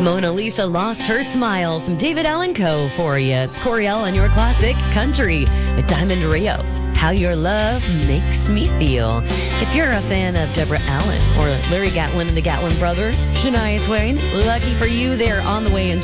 Mona Lisa lost her smile. Some David Allen Co. for you. It's Coriel and your classic country with Diamond Rio. How Your Love Makes Me Feel. If you're a fan of Deborah Allen or Larry Gatlin and the Gatlin Brothers, Shania Twain, lucky for you, they're on the way in